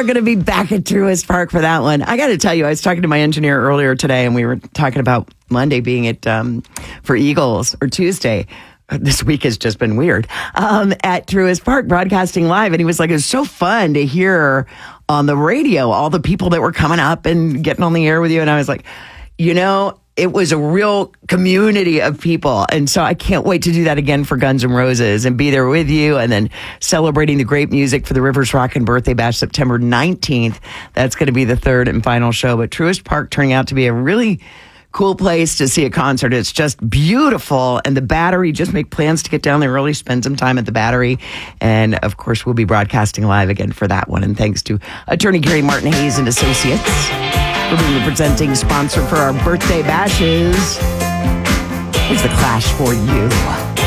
going to be back at Truist Park for that one. I got to tell you, I was talking to my engineer earlier today, and we were talking about Monday being at for Eagles, or Tuesday. This week has just been weird. At Truist Park, broadcasting live, and he was like, "It's so fun to hear on the radio all the people that were coming up and getting on the air with you." And I was like, it was a real community of people. And so I can't wait to do that again for Guns N' Roses and be there with you, and then celebrating the great music for the Rivers Rockin' Birthday Bash September 19th. That's going to be the third and final show. But Truist Park turning out to be a really cool place to see a concert. It's just beautiful. And the Battery, just make plans to get down there early, spend some time at the Battery. And of course, we'll be broadcasting live again for that one. And thanks to attorney Gary Martin Hayes and Associates for being the presenting sponsor for our birthday bashes. It's The Clash for you.